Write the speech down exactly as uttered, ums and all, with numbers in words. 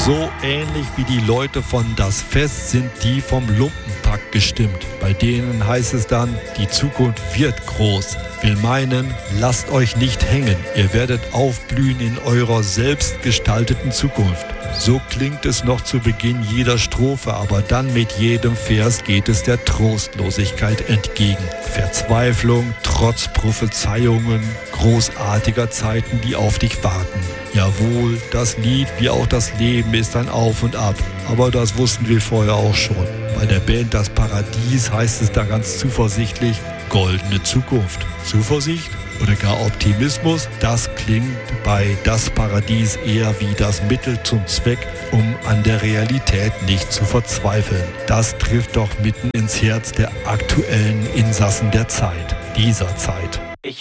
So ähnlich wie die Leute von Das Fest sind die vom Lumpenpack gestimmt. Bei denen heißt es dann, die Zukunft wird groß. Will meinen, lasst euch nicht hängen. Ihr werdet aufblühen in eurer selbstgestalteten Zukunft. So klingt es noch zu Beginn jeder Strophe, aber dann mit jedem Vers geht es der Trostlosigkeit entgegen. Verzweiflung, trotz Prophezeiungen großartiger Zeiten, die auf dich warten. Jawohl, das Lied wie auch das Leben ist ein Auf und Ab, aber das wussten wir vorher auch schon. Bei der Band Das Paradies heißt es da ganz zuversichtlich, goldene Zukunft. Zuversicht oder gar Optimismus, das klingt bei Das Paradies eher wie das Mittel zum Zweck, um an der Realität nicht zu verzweifeln. Das trifft doch mitten ins Herz der aktuellen Insassen der Zeit, dieser Zeit.